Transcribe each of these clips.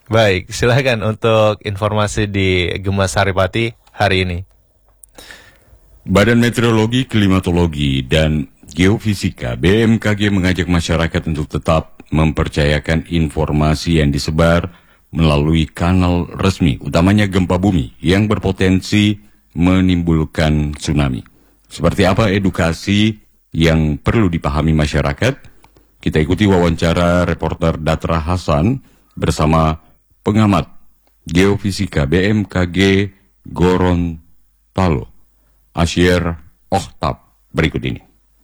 Baik, silakan untuk informasi di Gemah Saripati hari ini. Badan Meteorologi, Klimatologi, dan Geofisika BMKG mengajak masyarakat untuk tetap mempercayakan informasi yang disebar melalui kanal resmi, utamanya gempa bumi yang berpotensi menimbulkan tsunami. Seperti apa edukasi yang perlu dipahami masyarakat? Kita ikuti wawancara reporter Datra Hasan bersama pengamat Geofisika BMKG Gorontalo, Asyir Ohtab, berikut ini.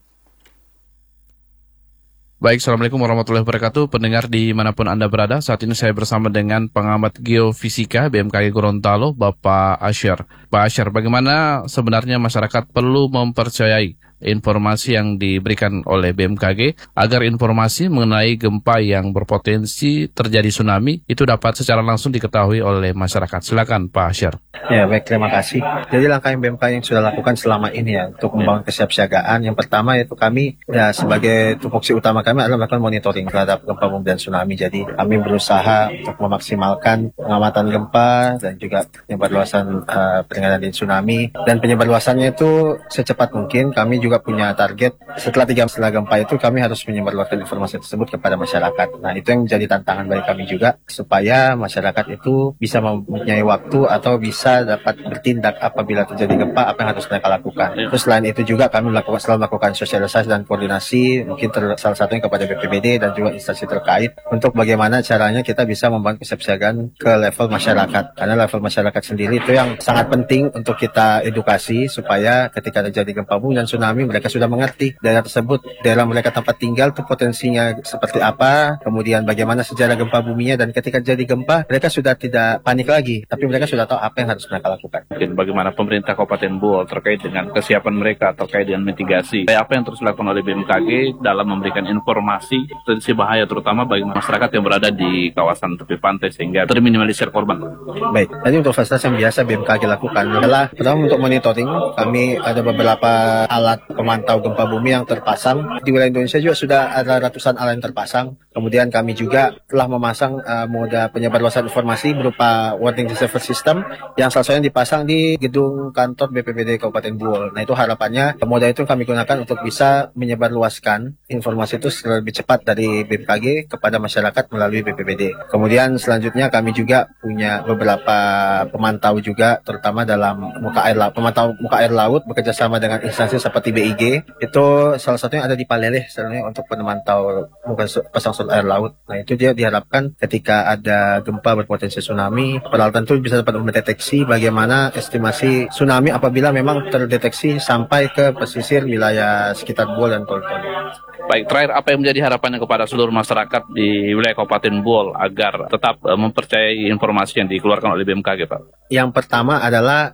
Baik, Assalamualaikum warahmatullahi wabarakatuh. Pendengar dimanapun Anda berada, saat ini saya bersama dengan pengamat geofisika BMKG Gorontalo, Bapak Asyir. Pak Asyir, bagaimana sebenarnya masyarakat perlu mempercayai informasi yang diberikan oleh BMKG agar informasi mengenai gempa yang berpotensi terjadi tsunami itu dapat secara langsung diketahui oleh masyarakat? Silakan Pak Asyir. Ya, baik, terima kasih. Jadi langkah yang BMKG yang sudah lakukan selama ini ya untuk membangun kesiapsiagaan. Yang pertama yaitu kami ya sebagai tupoksi utama kami adalah melakukan monitoring terhadap gempa bumi dan tsunami. Jadi kami berusaha untuk memaksimalkan pengamatan gempa dan juga penyebarluasan peringatan dini tsunami, dan penyebarluasannya itu secepat mungkin. Kami juga punya target setelah gempa itu kami harus menyebarluaskan informasi tersebut kepada masyarakat. Nah, itu yang menjadi tantangan bagi kami juga supaya masyarakat itu bisa mempunyai waktu atau bisa dapat bertindak apabila terjadi gempa, apa yang harus mereka lakukan. Terus selain itu juga kami selalu melakukan sosialisasi dan koordinasi, mungkin salah satunya kepada BPBD dan juga instansi terkait untuk bagaimana caranya kita bisa membangun kesiapsiagaan ke level masyarakat. Karena level masyarakat sendiri itu yang sangat penting untuk kita edukasi supaya ketika terjadi gempa bumi dan tsunami mereka sudah mengerti daerah tersebut, daerah mereka tempat tinggal itu potensinya seperti apa, kemudian bagaimana sejarah gempa buminya, dan ketika terjadi gempa mereka sudah tidak panik lagi, tapi mereka sudah tahu apa yang harus mereka lakukan. Mungkin bagaimana pemerintah Kabupaten Buol terkait dengan kesiapan mereka terkait dengan mitigasi. Apa yang terus dilakukan oleh BMKG dalam memberikan informasi potensi bahaya terutama bagi masyarakat yang berada di kawasan tepi pantai sehingga terminimalisir korban. Baik, tadi untuk fasilitas yang biasa BMKG lakukan adalah pertama untuk monitoring. Kami ada beberapa alat pemantau gempa bumi yang terpasang di wilayah Indonesia, juga sudah ada ratusan alat yang terpasang. Kemudian kami juga telah memasang moda penyebarluasan informasi berupa warning receiver system yang salah satunya dipasang di gedung kantor BPBD Kabupaten Buol. Nah, itu harapannya moda itu kami gunakan untuk bisa menyebarluaskan informasi itu lebih cepat dari BMKG kepada masyarakat melalui BPBD. Kemudian selanjutnya kami juga punya beberapa pemantau juga, terutama dalam pemantau muka air laut bekerjasama dengan instansi seperti BIG. Itu salah satunya ada di Paleleh sebenarnya untuk memantau pasang surut air laut. Nah, itu dia diharapkan ketika ada gempa berpotensi tsunami, peralatan itu bisa dapat mendeteksi bagaimana estimasi tsunami apabila memang terdeteksi sampai ke pesisir wilayah sekitar Buol dan Tol-Tol. Baik, terakhir apa yang menjadi harapannya kepada seluruh masyarakat di wilayah Kabupaten Buol agar tetap mempercayai informasi yang dikeluarkan oleh BMKG, Pak? Yang pertama adalah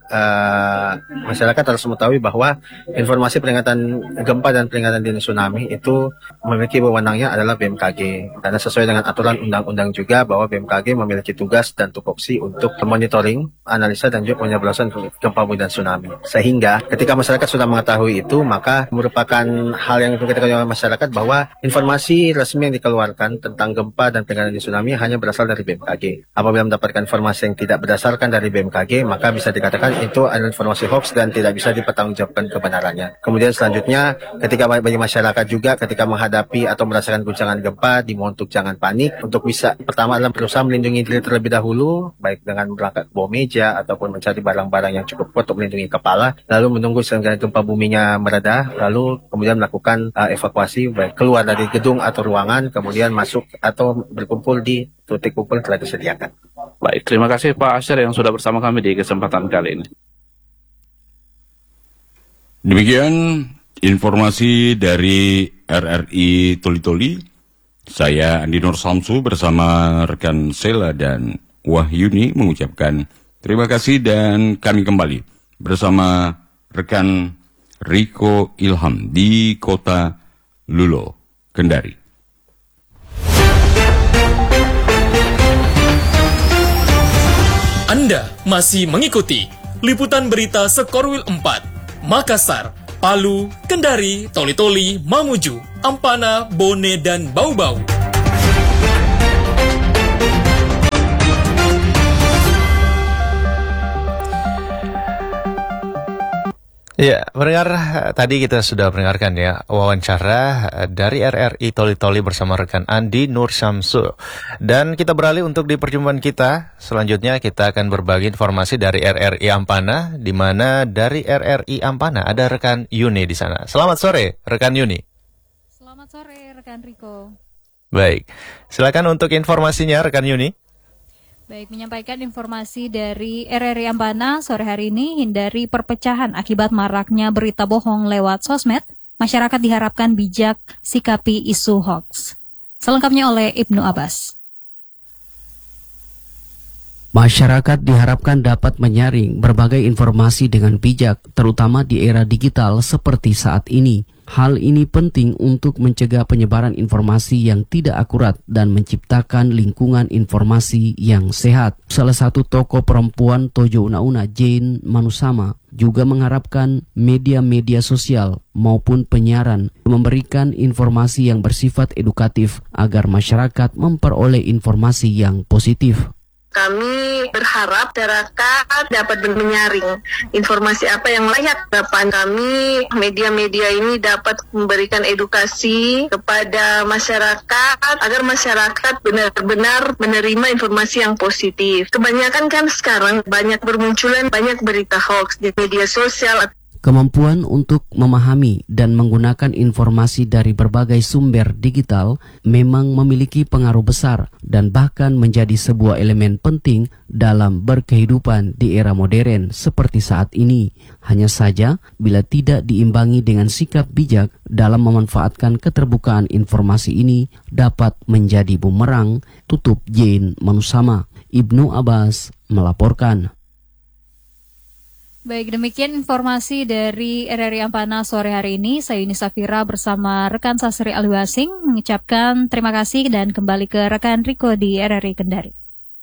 masyarakat harus mengetahui bahwa informasi peringatan gempa dan peringatan dini tsunami itu memiliki wewenangnya adalah BMKG. Karena sesuai dengan aturan undang-undang juga bahwa BMKG memiliki tugas dan tupoksi untuk monitoring, analisa, dan juga penyebarluasan gempa bumi dan tsunami. Sehingga ketika masyarakat sudah mengetahui itu, maka merupakan hal yang diketahui oleh masyarakat bahwa informasi resmi yang dikeluarkan tentang gempa dan peringatan dini tsunami hanya berasal dari BMKG. Apabila mendapatkan informasi yang tidak berdasarkan dari BMKG, maka bisa dikatakan itu adalah informasi hoax dan tidak bisa dipertanggungjawabkan kebenarannya. Kemudian selanjutnya, ketika bagi masyarakat juga ketika menghadapi atau merasakan guncangan gempa, dimohon untuk jangan panik. Untuk bisa, pertama adalah berusaha melindungi diri terlebih dahulu, baik dengan berangkat ke bawah meja ataupun mencari barang-barang yang cukup kuat untuk melindungi kepala, lalu menunggu sampai gempa buminya mereda, lalu kemudian melakukan evakuasi, baik keluar dari gedung atau ruangan, kemudian masuk atau berkumpul di titik kumpul telah disediakan. Baik, terima kasih Pak Asyir yang sudah bersama kami di kesempatan kali ini. Demikian informasi dari RRI Toli-Toli. Saya Andi Nur Samsu bersama rekan Sela dan Wahyuni mengucapkan terima kasih, dan kami kembali bersama rekan Riko Ilham di kota Lulo, Kendari. Anda masih mengikuti liputan berita Sekorwil 4, Makassar, Palu, Kendari, Toli-Toli, Mamuju, Ampana, Bone, dan Bau-Bau. Ya, pendengar, tadi kita sudah mendengarkan ya wawancara dari RRI Toli-Toli bersama rekan Andi Nur Syamsu. Dan kita beralih untuk di perjumpaan kita. Selanjutnya kita akan berbagi informasi dari RRI Ampana, di mana dari RRI Ampana ada rekan Yuni di sana. Selamat sore, rekan Yuni. Selamat sore, rekan Riko. Baik, silakan untuk informasinya rekan Yuni. Baik, menyampaikan informasi dari RRI Ampana sore hari ini, hindari perpecahan akibat maraknya berita bohong lewat sosmed. Masyarakat diharapkan bijak sikapi isu hoax. Selengkapnya oleh Ibnu Abbas. Masyarakat diharapkan dapat menyaring berbagai informasi dengan bijak, terutama di era digital seperti saat ini. Hal ini penting untuk mencegah penyebaran informasi yang tidak akurat dan menciptakan lingkungan informasi yang sehat. Salah satu tokoh perempuan Tojo Una-Una, Jane Manusama, juga mengharapkan media-media sosial maupun penyiaran memberikan informasi yang bersifat edukatif agar masyarakat memperoleh informasi yang positif. Kami berharap masyarakat dapat menyaring informasi apa yang layak. Harapan kami, media-media ini dapat memberikan edukasi kepada masyarakat agar masyarakat benar-benar menerima informasi yang positif. Kebanyakan kan sekarang banyak bermunculan banyak berita hoax di media sosial. Kemampuan untuk memahami dan menggunakan informasi dari berbagai sumber digital memang memiliki pengaruh besar dan bahkan menjadi sebuah elemen penting dalam berkehidupan di era modern seperti saat ini. Hanya saja, bila tidak diimbangi dengan sikap bijak dalam memanfaatkan keterbukaan informasi ini dapat menjadi bumerang, tutup Jane Manusama. Ibnu Abbas melaporkan. Baik, demikian informasi dari RRI Ampana sore hari ini. Saya Yuni Safira bersama rekan Sasri Aliwasing mengucapkan terima kasih dan kembali ke rekan Riko di RRI Kendari.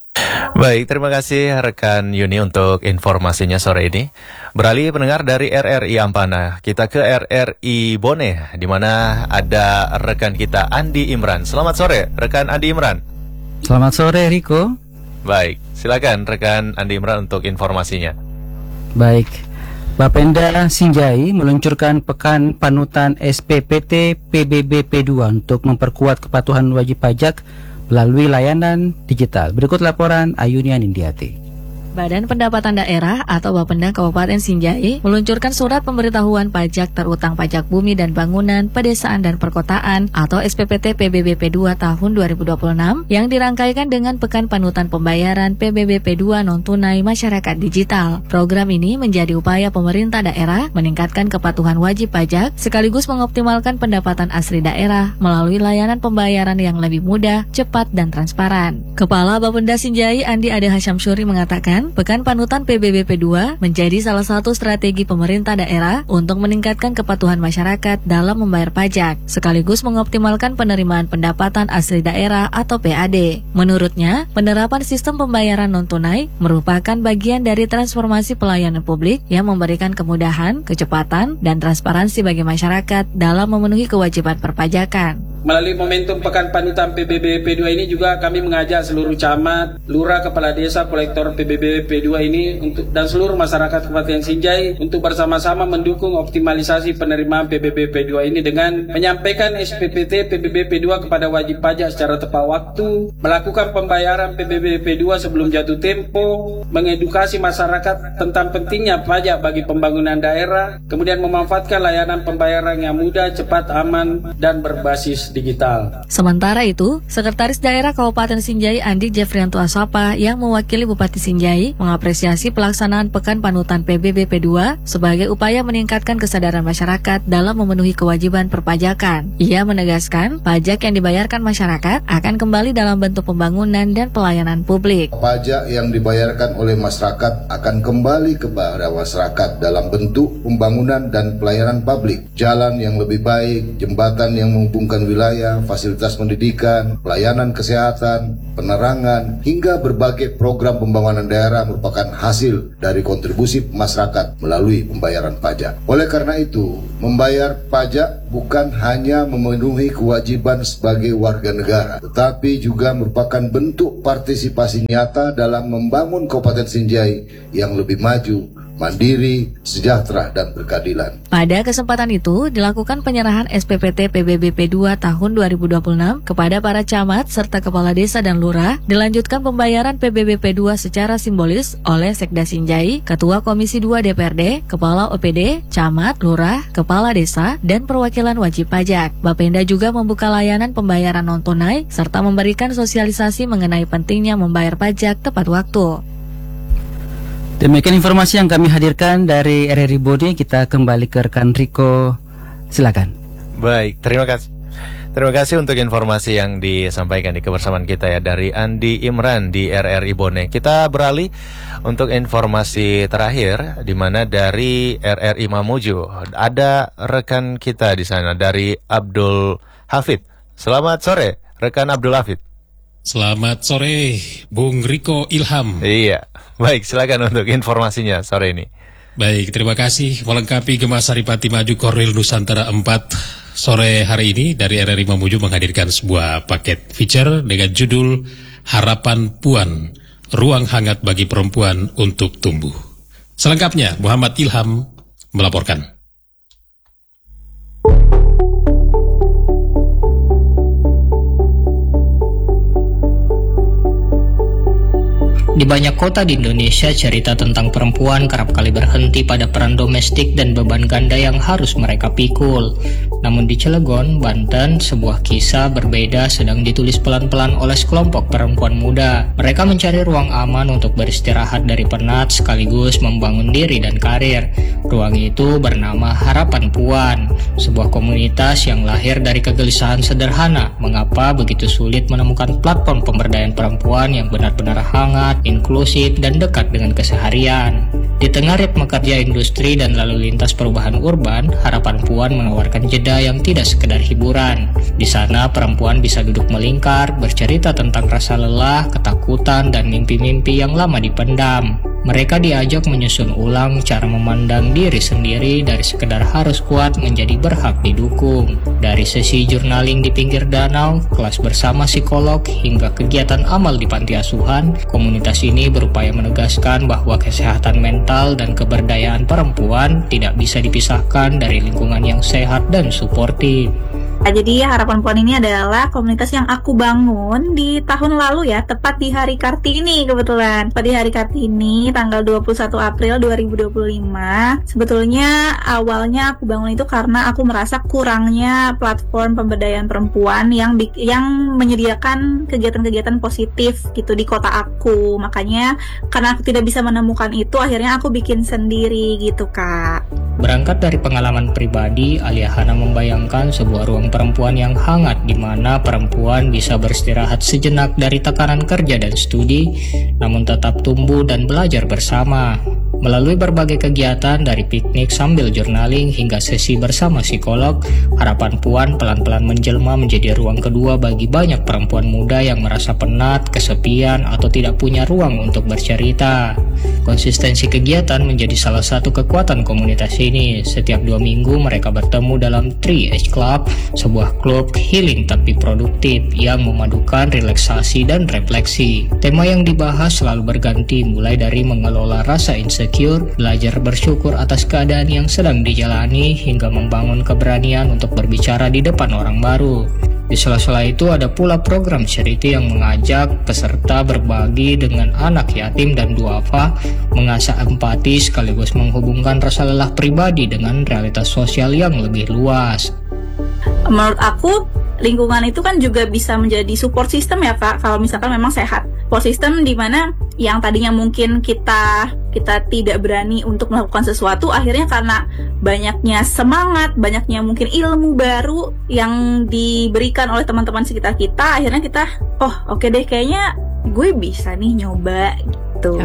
Baik, terima kasih rekan Yuni untuk informasinya sore ini. Beralih pendengar dari RRI Ampana, kita ke RRI Bone, di mana ada rekan kita Andi Imran. Selamat sore, rekan Andi Imran. Selamat sore, Riko. Baik, silakan rekan Andi Imran untuk informasinya. Baik, Bapenda Sinjai meluncurkan Pekan Panutan SPPT PBB P2 untuk memperkuat kepatuhan wajib pajak melalui layanan digital. Berikut laporan Ayunian Indiati. Badan Pendapatan Daerah atau Bapenda Kabupaten Sinjai meluncurkan surat pemberitahuan pajak terutang pajak bumi dan bangunan, pedesaan dan perkotaan atau SPPT PBB P2 tahun 2026 yang dirangkaikan dengan Pekan Panutan Pembayaran PBB P2 non-tunai masyarakat digital. Program ini menjadi upaya pemerintah daerah meningkatkan kepatuhan wajib pajak sekaligus mengoptimalkan pendapatan asli daerah melalui layanan pembayaran yang lebih mudah, cepat dan transparan. Kepala Bapenda Sinjai Andi Ade Hasyamsyuri mengatakan, Pekan Panutan PBB P2 menjadi salah satu strategi pemerintah daerah untuk meningkatkan kepatuhan masyarakat dalam membayar pajak, sekaligus mengoptimalkan penerimaan pendapatan asli daerah atau PAD. Menurutnya, penerapan sistem pembayaran non-tunai merupakan bagian dari transformasi pelayanan publik yang memberikan kemudahan, kecepatan, dan transparansi bagi masyarakat dalam memenuhi kewajiban perpajakan. Melalui momentum Pekan Panutan PBB P2 ini juga kami mengajak seluruh camat, lurah, kepala desa, kolektor PBB P2 ini dan seluruh masyarakat Kabupaten Sinjai untuk bersama-sama mendukung optimalisasi penerimaan PBB P2 ini dengan menyampaikan SPPT PBB P2 kepada wajib pajak secara tepat waktu, melakukan pembayaran PBB P2 sebelum jatuh tempo, mengedukasi masyarakat tentang pentingnya pajak bagi pembangunan daerah, kemudian memanfaatkan layanan pembayaran yang mudah, cepat, aman, dan berbasis digital. Sementara itu, Sekretaris Daerah Kabupaten Sinjai Andi Jeffrianto Asapa yang mewakili Bupati Sinjai mengapresiasi pelaksanaan Pekan Panutan PBB P2 sebagai upaya meningkatkan kesadaran masyarakat dalam memenuhi kewajiban perpajakan. Ia menegaskan, pajak yang dibayarkan masyarakat akan kembali dalam bentuk pembangunan dan pelayanan publik. Pajak yang dibayarkan oleh masyarakat akan kembali kepada masyarakat dalam bentuk pembangunan dan pelayanan publik. Jalan yang lebih baik, jembatan yang menghubungkan wilayah, fasilitas pendidikan, pelayanan kesehatan, penerangan, hingga berbagai program pembangunan daerah merupakan hasil dari kontribusi masyarakat melalui pembayaran pajak. Oleh karena itu, membayar pajak bukan hanya memenuhi kewajiban sebagai warga negara, tetapi juga merupakan bentuk partisipasi nyata dalam membangun Kabupaten Sinjai yang lebih maju, mandiri, sejahtera, dan berkeadilan. Pada kesempatan itu, dilakukan penyerahan SPPT PBBP 2 tahun 2026 kepada para camat serta kepala desa dan lurah. Dilanjutkan pembayaran PBBP 2 secara simbolis oleh Sekda Sinjai, Ketua Komisi 2 DPRD, Kepala OPD, camat, lurah, kepala desa, dan perwakilan wajib pajak. Bapenda juga membuka layanan pembayaran non-tunai serta memberikan sosialisasi mengenai pentingnya membayar pajak tepat waktu. Demikian informasi yang kami hadirkan dari RRI Bone. Kita kembali ke rekan Riko. Silakan. Baik, terima kasih. Terima kasih untuk informasi yang disampaikan di kebersamaan kita ya dari Andi Imran di RRI Bone. Kita beralih untuk informasi terakhir di mana dari RRI Mamuju ada rekan kita di sana dari Abdul Hafid. Selamat sore, rekan Abdul Hafid. Selamat sore, Bung Riko Ilham. Iya, baik, silakan untuk informasinya sore ini. Baik, terima kasih. Melengkapi Gemas Saripati Maju Korwil Nusantara 4 sore hari ini dari RRI Mamuju menghadirkan sebuah paket feature dengan judul Harapan Puan, Ruang Hangat bagi Perempuan untuk Tumbuh. Selengkapnya, Muhammad Ilham melaporkan. Di banyak kota di Indonesia, cerita tentang perempuan kerap kali berhenti pada peran domestik dan beban ganda yang harus mereka pikul. Namun di Cilegon, Banten, sebuah kisah berbeda sedang ditulis pelan-pelan oleh sekelompok perempuan muda. Mereka mencari ruang aman untuk beristirahat dari penat sekaligus membangun diri dan karir. Ruang itu bernama Harapan Puan, sebuah komunitas yang lahir dari kegelisahan sederhana. Mengapa begitu sulit menemukan platform pemberdayaan perempuan yang benar-benar hangat, inklusif, dan dekat dengan keseharian. Di tengah ritme kerja industri dan lalu lintas perubahan urban, Harapan Puan menawarkan jeda yang tidak sekedar hiburan. Di sana perempuan bisa duduk melingkar, bercerita tentang rasa lelah, ketakutan, dan mimpi-mimpi yang lama dipendam. Mereka diajak menyusun ulang cara memandang diri sendiri dari sekedar harus kuat menjadi berhak didukung. Dari sesi journaling di pinggir danau, kelas bersama psikolog, hingga kegiatan amal di panti asuhan, komunitas ini berupaya menegaskan bahwa kesehatan mental dan keberdayaan perempuan tidak bisa dipisahkan dari lingkungan yang sehat dan suportif. Jadi Harapan Puan ini adalah komunitas yang aku bangun di tahun lalu ya, tepat di Hari Kartini kebetulan. Tepat di Hari Kartini, tanggal 21 April 2025. Sebetulnya awalnya aku bangun itu karena aku merasa kurangnya platform pemberdayaan perempuan yang menyediakan kegiatan-kegiatan positif gitu di kota aku. Makanya karena aku tidak bisa menemukan itu, akhirnya aku bikin sendiri gitu, Kak. Berangkat dari pengalaman pribadi, Alia Hana membayangkan sebuah ruang perempuan yang hangat di mana perempuan bisa beristirahat sejenak dari tekanan kerja dan studi, namun tetap tumbuh dan belajar bersama. Melalui berbagai kegiatan dari piknik sambil journaling hingga sesi bersama psikolog, Harapan Puan pelan-pelan menjelma menjadi ruang kedua bagi banyak perempuan muda yang merasa penat, kesepian, atau tidak punya ruang untuk bercerita. Konsistensi kegiatan menjadi salah satu kekuatan komunitas ini. Setiap 2 minggu mereka bertemu dalam 3H Club, sebuah klub healing tapi produktif yang memadukan relaksasi dan refleksi. Tema yang dibahas selalu berganti, mulai dari mengelola rasa insecure, belajar bersyukur atas keadaan yang sedang dijalani, hingga membangun keberanian untuk berbicara di depan orang baru. Di sela-sela itu ada pula program charity yang mengajak peserta berbagi dengan anak yatim dan duafa, mengasah empati sekaligus menghubungkan rasa lelah pribadi dengan realitas sosial yang lebih luas. Menurut aku, lingkungan itu kan juga bisa menjadi support system ya, Kak, kalau misalkan memang sehat. Support system di mana yang tadinya mungkin kita tidak berani untuk melakukan sesuatu, akhirnya karena banyaknya semangat, banyaknya mungkin ilmu baru yang diberikan oleh teman-teman sekitar kita, akhirnya kita, oke deh, kayaknya gue bisa nih nyoba gitu.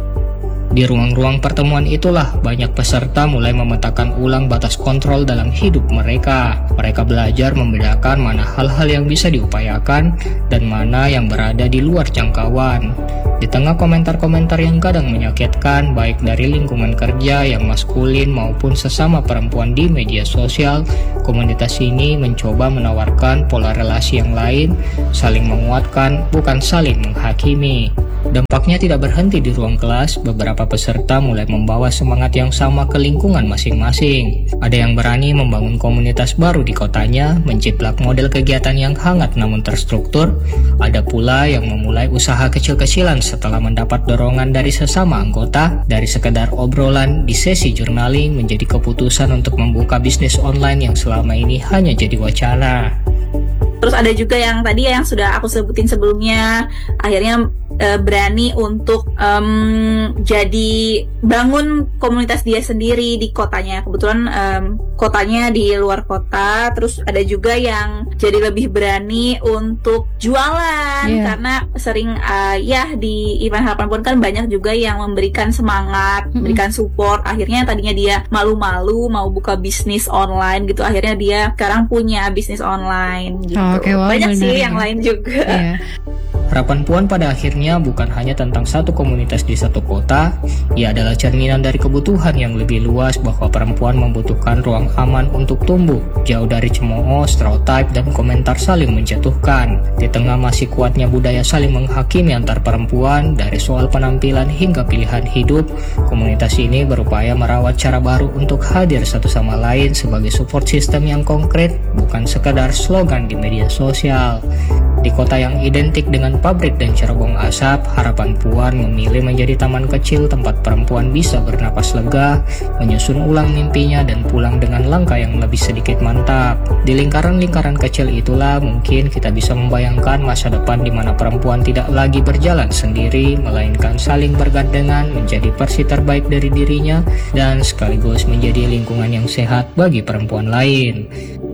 Di ruang-ruang pertemuan itulah banyak peserta mulai memetakan ulang batas kontrol dalam hidup mereka. Mereka belajar membedakan mana hal-hal yang bisa diupayakan dan mana yang berada di luar jangkauan. Di tengah komentar-komentar yang kadang menyakitkan, baik dari lingkungan kerja yang maskulin maupun sesama perempuan di media sosial, komunitas ini mencoba menawarkan pola relasi yang lain, saling menguatkan, bukan saling menghakimi. Dampaknya tidak berhenti di ruang kelas, beberapa peserta mulai membawa semangat yang sama ke lingkungan masing-masing. Ada yang berani membangun komunitas baru di kotanya, menciplak model kegiatan yang hangat namun terstruktur. Ada pula yang memulai usaha kecil-kecilan setelah mendapat dorongan dari sesama anggota. Dari sekedar obrolan di sesi journaling menjadi keputusan untuk membuka bisnis online yang selama ini hanya jadi wacana. Terus ada juga yang tadi yang sudah aku sebutin sebelumnya, akhirnya berani untuk jadi bangun komunitas dia sendiri di kotanya. Kebetulan kotanya di luar kota. Terus ada juga yang jadi lebih berani untuk jualan karena sering di event Harapan Puan kan banyak juga yang memberikan semangat, memberikan support. Akhirnya tadinya dia malu-malu mau buka bisnis online gitu, akhirnya dia sekarang punya bisnis online gitu. Banyak sih yang lain juga. Harapan Puan pada akhirnya bukan hanya tentang satu komunitas di satu kota, ia adalah cerminan dari kebutuhan yang lebih luas bahwa perempuan membutuhkan ruang aman untuk tumbuh, jauh dari cemooh, stereotip, dan komentar saling menjatuhkan. Di tengah masih kuatnya budaya saling menghakimi antar perempuan, dari soal penampilan hingga pilihan hidup, komunitas ini berupaya merawat cara baru untuk hadir satu sama lain sebagai support system yang konkret, bukan sekadar slogan di media sosial. Di kota yang identik dengan pabrik dan cerobong asap, Harapan Puan memilih menjadi taman kecil tempat perempuan bisa bernapas lega, menyusun ulang mimpinya dan pulang dengan langkah yang lebih sedikit mantap. Di lingkaran-lingkaran kecil itulah mungkin kita bisa membayangkan masa depan di mana perempuan tidak lagi berjalan sendiri, melainkan saling bergandengan menjadi versi terbaik dari dirinya dan sekaligus menjadi lingkungan yang sehat bagi perempuan lain.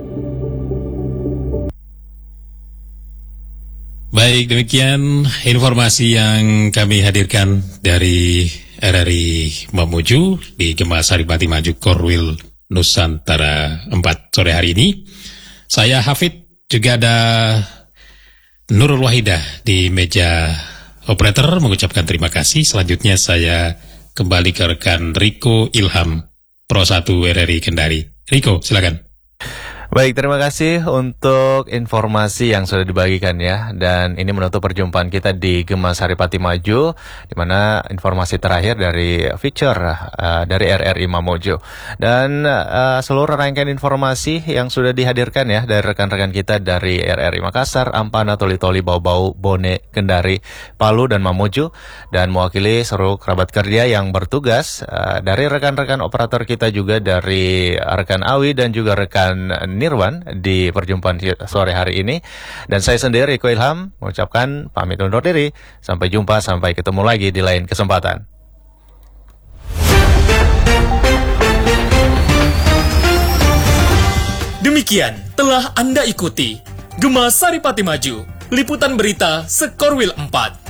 Baik, demikian informasi yang kami hadirkan dari RRI Mamuju di Gema Saripati Maju Korwil Nusantara 4 sore hari ini. Saya Hafid, juga ada Nurul Wahidah di meja operator mengucapkan terima kasih. Selanjutnya saya kembali ke rekan Riko Ilham, Pro 1 RRI Kendari. Riko, silakan. Baik, terima kasih untuk informasi yang sudah dibagikan ya. Dan ini menutup perjumpaan kita di Gema Saripati Maju, di mana informasi terakhir dari feature dari RRI Mamuju. Dan seluruh rangkaian informasi yang sudah dihadirkan ya dari rekan-rekan kita dari RRI Makassar, Ampana, Toli-Toli, Bau-Bau, Bone, Kendari, Palu, dan Mamuju. Dan mewakili seluruh kerabat kerja yang bertugas dari rekan-rekan operator kita juga, dari rekan Awi dan juga rekan Nirwan di perjumpaan sore hari ini. Dan saya sendiri, Riko Ilham, mengucapkan pamit undur diri. Sampai jumpa, sampai ketemu lagi di lain kesempatan. Demikian telah Anda ikuti Gema Saripati Maju, liputan berita Sekorwil 4.